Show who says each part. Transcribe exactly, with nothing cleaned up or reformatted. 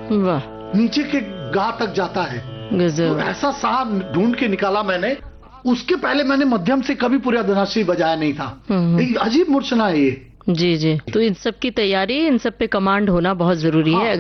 Speaker 1: वाह,
Speaker 2: नीचे के गा तक जाता है।
Speaker 1: गजब।
Speaker 2: तो ऐसा सा ढूंढ के निकाला मैंने। उसके पहले मैंने मध्यम से कभी पूरा धनाश्री बजाया नहीं था। एक अजीब मूर्छना है ये।
Speaker 1: जी जी। तो इन सब की तैयारी, इन सब पे कमांड होना बहुत जरूरी है।